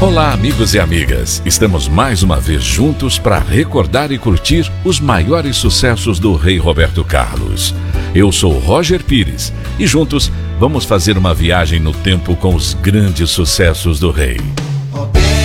Olá, amigos e amigas. Estamos mais uma vez juntos para recordar e curtir os maiores sucessos do Rei Roberto Carlos. Eu sou Roger Pires e juntos vamos fazer uma viagem no tempo com os grandes sucessos do Rei.